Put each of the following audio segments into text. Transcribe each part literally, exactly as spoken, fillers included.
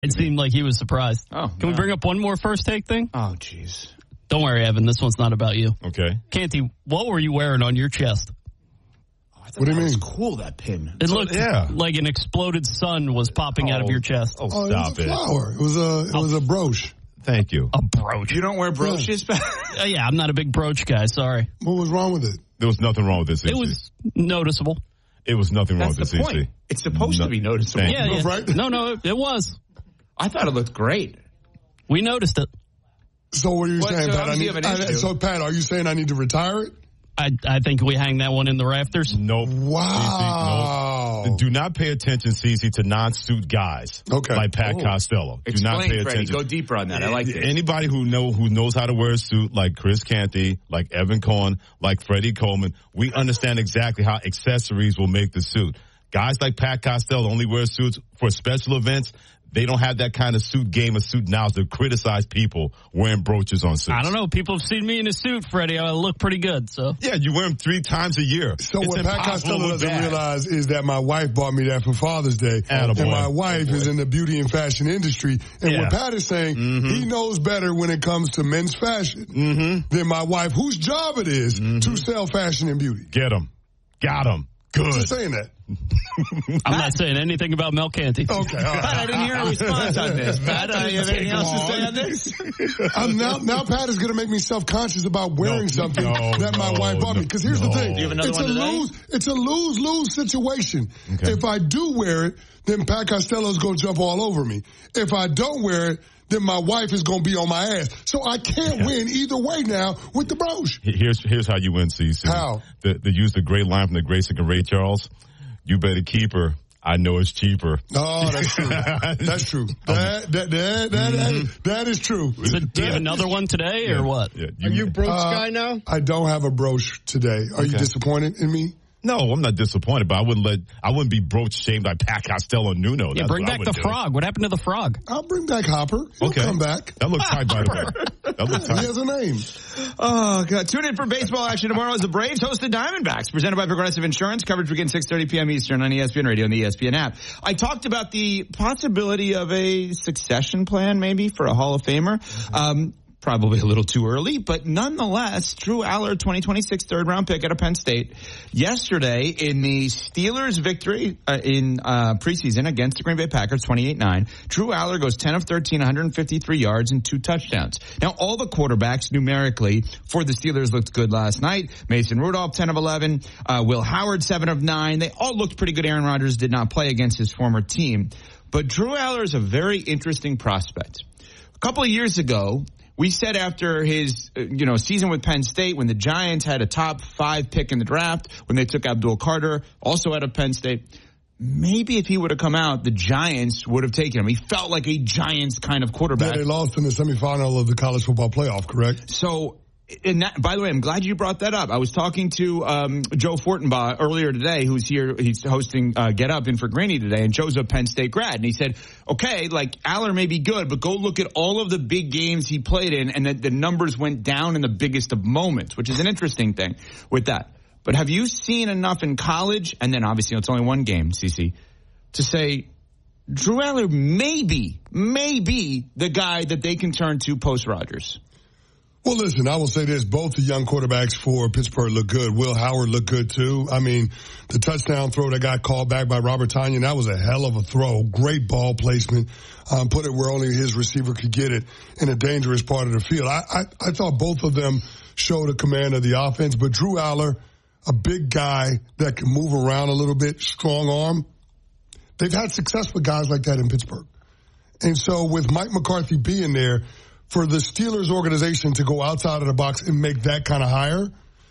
It seemed like he was surprised. Oh, Can no. we bring up one more first take thing? Oh, jeez. Don't worry, Evan. This one's not about you. Okay. Canty, what were you wearing on your chest? Oh, I thought What do you that was mean? cool, that pin. It looked yeah. like an exploded sun was popping out of your chest. Oh, Oh, stop it was a it. flower. It was a, it was a brooch. Thank you. A brooch. You don't wear brooches? Uh, yeah, I'm not a big brooch guy. Sorry. What was wrong with it? There was nothing wrong with this. It was noticeable. It was nothing wrong That's with the this. point. E C. It's supposed No- to be noticeable. Thank Yeah, you. yeah. Right? No, no, it, it was. I thought it looked great. We noticed it. So what are you What, saying, so Pat? I obviously you need, have an I, issue. so, Pat, are you saying I need to retire it? I I think we hang that one in the rafters. Nope. Wow. C C, nope. Do not pay attention, Cece, to non-suit guys. Okay. Like Pat Oh. Costello. Do Explain, not pay Freddie. attention. Go deeper on that. I like this. Anybody who know who knows how to wear a suit, like Chris Canty, like Evan Cohen, like Freddie Coleman, we understand exactly how accessories will make the suit. Guys like Pat Costello only wear suits for special events. They don't have that kind of suit game or suit now to criticize people wearing brooches on suits. I don't know. People have seen me in a suit, Freddie. I look pretty good. So Yeah, you wear them three times a year. So It's what Pat impossible to Costello look doesn't bad. realize is that my wife bought me that for Father's Day. Attaboy. And my wife is in the beauty and fashion industry. And Yeah. what Pat is saying, Mm-hmm. he knows better when it comes to men's fashion Mm-hmm. than my wife, whose job it is to sell fashion and beauty. Get them. Got them. Good. Just saying that. I'm not saying anything about Mel Canty. Okay, all right. Pat, I didn't hear a response on this. Pat, uh, you have anything else to say on this? I'm now, now Pat is going to make me self-conscious about wearing No, something no, that my no, wife bought me. no, Because here's the no. thing. Do you have another it's one a today? lose, it's a lose-lose situation. Okay. If I do wear it, then Pat Costello's going to jump all over me. If I don't wear it, then my wife is going to be on my ass. So I can't Yeah. win either way now with the brooch. Here's here's how you win, C C. How? The, they use the great line from the Great Singer Ray Charles. You better keep her. I know it's cheaper. Oh, that's true. That's true. That, that, that, that, that, that is true. So do you have another one today or what? Yeah, Are you brooch Uh, guy now? I don't have a brooch today. Are you Okay. disappointed in me? No, I'm not disappointed, but I wouldn't let I wouldn't be brooch shamed by Pat Costello and Nuno. Yeah, That's bring what I back would the do. frog. What happened to the frog? I'll bring back Hopper. He'll Okay. come back. That looks tight, by the way. That looks He tight. has a name. Oh, God. Tune in for baseball action tomorrow as the Braves host the Diamondbacks, presented by Progressive Insurance. Coverage begins six thirty p.m. Eastern on E S P N Radio and the E S P N app. I talked about the possibility of a succession plan, maybe, for a Hall of Famer. Um, Probably a little too early, but nonetheless, Drew Aller, twenty twenty-six third round pick out of Penn State. Yesterday, in the Steelers' victory uh, in uh, preseason against the Green Bay Packers, twenty-eight nine, Drew Aller goes ten of thirteen, one hundred fifty-three yards and two touchdowns. Now, all the quarterbacks numerically for the Steelers looked good last night. Mason Rudolph, ten of eleven. Uh, Will Howard, seven of nine. They all looked pretty good. Aaron Rodgers did not play against his former team. But Drew Aller is a very interesting prospect. A couple of years ago, we said after his, uh, you know, season with Penn State, when the Giants had a top five pick in the draft, when they took Abdul Carter, also out of Penn State, maybe if he would have come out, the Giants would have taken him. He felt like a Giants kind of quarterback. Yeah, they lost in the semifinal of the college football playoff, correct? So, and that, by the way, I'm glad you brought that up. I was talking to um, Joe Fortenbaugh earlier today, who's here. He's hosting uh, Get Up in for Greeny today, and Joe's a Penn State grad. And he said, okay, like, Aller may be good, but go look at all of the big games he played in, and that the numbers went down in the biggest of moments, which is an interesting thing with that. But have you seen enough in college, and then obviously it's only one game, Cece, to say Drew Aller may be, may be the guy that they can turn to post-Rodgers? Well, listen, I will say this. Both the young quarterbacks for Pittsburgh look good. Will Howard looked good, too. I mean, the touchdown throw that got called back by Robert Tonyan, that was a hell of a throw. Great ball placement. Um, put it where only his receiver could get it in a dangerous part of the field. I, I, I thought both of them showed a command of the offense, but Drew Aller, a big guy that can move around a little bit, strong arm. They've had success with guys like that in Pittsburgh. And so with Mike McCarthy being there, for the Steelers organization to go outside of the box and make that kind of hire,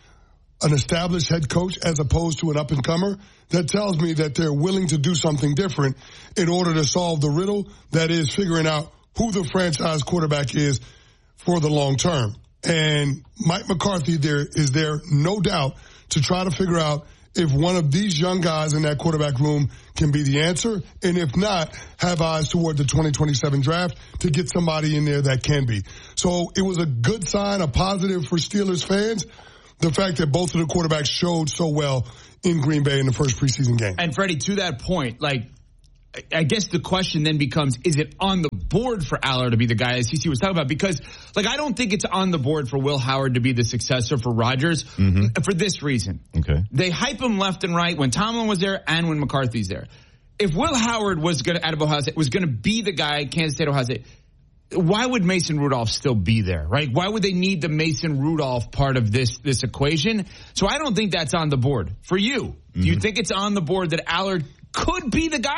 an established head coach as opposed to an up-and-comer, that tells me that they're willing to do something different in order to solve the riddle that is figuring out who the franchise quarterback is for the long term. And Mike McCarthy there is there, no doubt, to try to figure out if one of these young guys in that quarterback room can be the answer, and if not, have eyes toward the twenty twenty-seven draft to get somebody in there that can be. So it was a good sign, a positive for Steelers fans, the fact that both of the quarterbacks showed so well in Green Bay in the first preseason game. And Freddie, to that point, like, I guess the question then becomes, is it on the board for Allard to be the guy, as C C was talking about? Because, like, I don't think it's on the board for Will Howard to be the successor for Rodgers mm-hmm. for this reason. Okay. They hype him left and right when Tomlin was there and when McCarthy's there. If Will Howard was going to, out of Ohio State, was going to be the guy, Kansas State, Ohio State, why would Mason Rudolph still be there, right? Why would they need the Mason Rudolph part of this this equation? So I don't think that's on the board. For you, mm-hmm. do you think it's on the board that Allard could be the guy,